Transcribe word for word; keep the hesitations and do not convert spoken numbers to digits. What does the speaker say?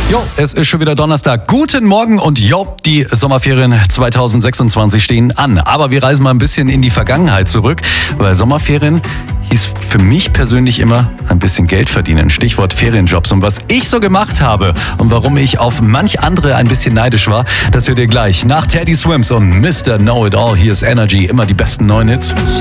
Jo, es ist schon wieder Donnerstag. Guten Morgen und jo, die Sommerferien zwanzig sechsundzwanzig stehen an. Aber wir reisen mal ein bisschen in die Vergangenheit zurück, weil Sommerferien hieß für mich persönlich immer ein bisschen Geld verdienen. Stichwort Ferienjobs. Und was ich so gemacht habe und warum ich auf manch andere ein bisschen neidisch war, das hört ihr gleich. Nach Teddy Swims und Mister Know It All, hier ist Energy, immer die besten neuen Hits.